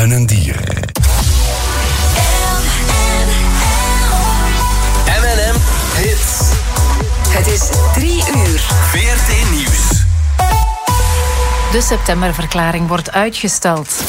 en een dier. M&M Hits. Het is 3 uur. VRT Nieuws. De septemberverklaring wordt uitgesteld.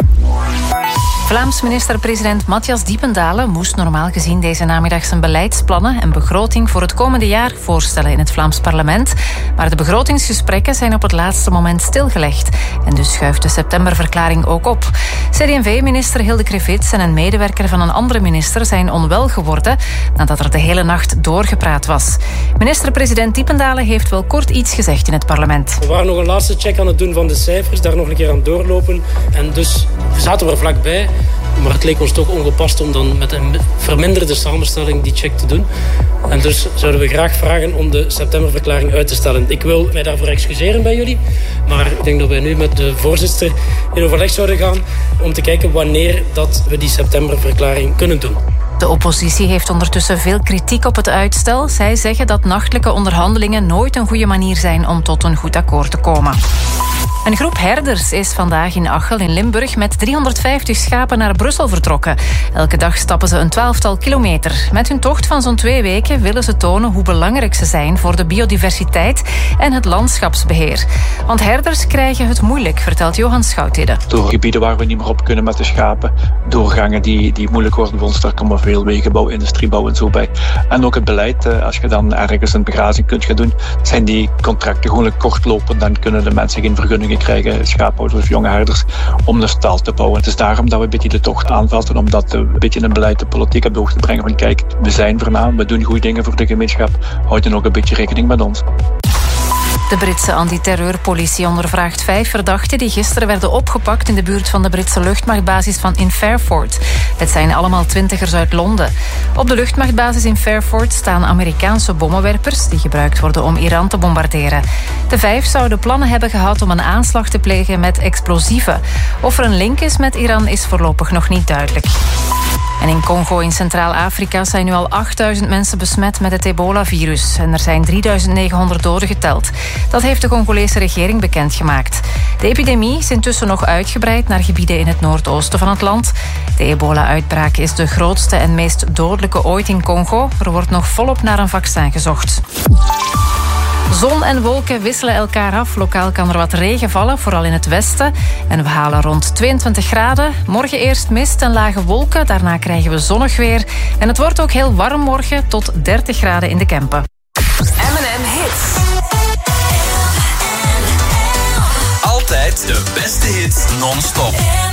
Vlaams minister-president Matthias Diependalen moest normaal gezien deze namiddag zijn beleidsplannen en begroting voor het komende jaar voorstellen in het Vlaams parlement. Maar de begrotingsgesprekken zijn op het laatste moment stilgelegd. En dus schuift de septemberverklaring ook op. CD&V-minister Hilde Krevits en een medewerker van een andere minister zijn onwel geworden nadat er de hele nacht doorgepraat was. Minister-president Diependalen heeft wel kort iets gezegd in het parlement. We waren nog een laatste check aan het doen van de cijfers, daar nog een keer aan doorlopen. En dus zaten we er vlakbij. Maar het leek ons toch ongepast om dan met een verminderde samenstelling die check te doen. En dus zouden we graag vragen om de septemberverklaring uit te stellen. Ik wil mij daarvoor excuseren bij jullie. Maar ik denk dat wij nu met de voorzitter in overleg zouden gaan om te kijken wanneer dat we die septemberverklaring kunnen doen. De oppositie heeft ondertussen veel kritiek op het uitstel. Zij zeggen dat nachtelijke onderhandelingen nooit een goede manier zijn om tot een goed akkoord te komen. Een groep herders is vandaag in Achel in Limburg met 350 schapen naar Brussel vertrokken. Elke dag stappen ze een 12-tal kilometer. Met hun tocht van zo'n 2 weken willen ze tonen hoe belangrijk ze zijn voor de biodiversiteit en het landschapsbeheer. Want herders krijgen het moeilijk, vertelt Johan Schoutede. Door gebieden waar we niet meer op kunnen met de schapen, doorgangen die moeilijk worden bij ons, daar komen veel wegenbouw, industriebouw en zo bij. En ook het beleid, als je dan ergens een begrazing kunt gaan doen, zijn die contracten gewoon kortlopend, dan kunnen de mensen geen vergunningen krijgen, schaaphouders of jonge herders, om de stal te bouwen. Het is daarom dat we een beetje de tocht aanvatten, om dat een beetje in beleid de politiek op de hoogte te brengen van kijk, we zijn voornaam, we doen goede dingen voor de gemeenschap, houd dan ook een beetje rekening met ons. De Britse antiterreurpolitie ondervraagt 5 verdachten die gisteren werden opgepakt in de buurt van de Britse luchtmachtbasis in Fairford. Het zijn allemaal 20ers uit Londen. Op de luchtmachtbasis in Fairford staan Amerikaanse bommenwerpers die gebruikt worden om Iran te bombarderen. De 5 zouden plannen hebben gehad om een aanslag te plegen met explosieven. Of er een link is met Iran is voorlopig nog niet duidelijk. En in Congo in Centraal-Afrika zijn nu al 8000 mensen besmet met het ebola-virus. En er zijn 3900 doden geteld. Dat heeft de Congolese regering bekendgemaakt. De epidemie is intussen nog uitgebreid naar gebieden in het noordoosten van het land. De ebola-uitbraak is de grootste en meest dodelijke ooit in Congo. Er wordt nog volop naar een vaccin gezocht. Zon en wolken wisselen elkaar af. Lokaal kan er wat regen vallen, vooral in het westen. En we halen rond 22 graden. Morgen eerst mist en lage wolken. Daarna krijgen we zonnig weer. En het wordt ook heel warm morgen, tot 30 graden in de Kempen. M&M Hits. Altijd de beste hits non-stop.